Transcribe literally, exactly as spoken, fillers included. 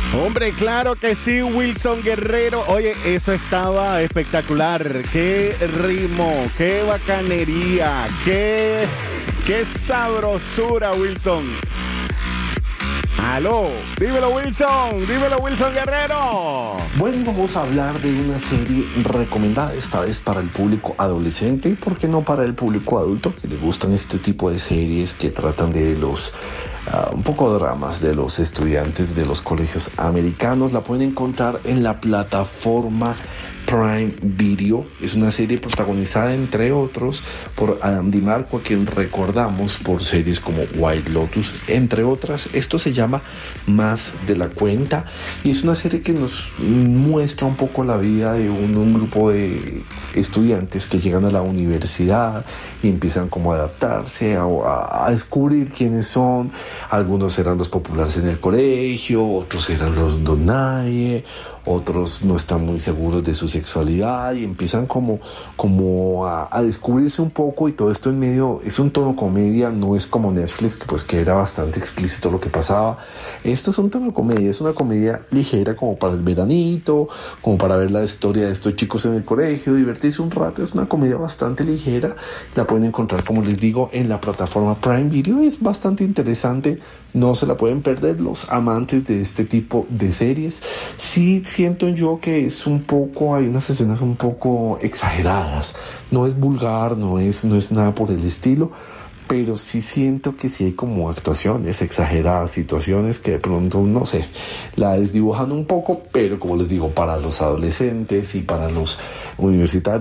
Hombre, claro que sí, Wilson Guerrero. Oye, eso estaba espectacular. Qué ritmo, qué bacanería, qué, qué sabrosura, Wilson. Aló, dímelo, Wilson, dímelo, Wilson Guerrero. Bueno, vamos a hablar de una serie recomendada, esta vez para el público adolescente y por qué no para el público adulto, que le gustan este tipo de series que tratan de los Uh, un poco de dramas de los estudiantes de los colegios americanos. La pueden encontrar en la plataforma Prime Video. Es una serie protagonizada, entre otros, por Adam DiMarco, a quien recordamos por series como White Lotus, entre otras. Esto se llama Más de la Cuenta y es una serie que nos muestra un poco la vida de un, un grupo de estudiantes que llegan a la universidad y empiezan como a adaptarse, a, a, a descubrir quiénes son. Algunos eran los populares en el colegio, otros eran los don nadie, otros no están muy seguros de su sexualidad y empiezan como, como a, a descubrirse un poco, y todo esto en medio, es un tono comedia, no es como Netflix, que pues que era bastante explícito lo que pasaba. Esto es un tono comedia, es una comedia ligera como para el veranito, como para ver la historia de estos chicos en el colegio, divertirse un rato. Es una comedia bastante ligera, la pueden encontrar, como les digo, en la plataforma Prime Video. Es bastante interesante, no se la pueden perder los amantes de este tipo de series. Sí siento yo que es un poco, hay unas escenas un poco exageradas, no es vulgar, no es, no es nada por el estilo, pero sí siento que sí hay como actuaciones exageradas, situaciones que de pronto, no sé, la desdibujan un poco, pero como les digo, para los adolescentes y para los universitarios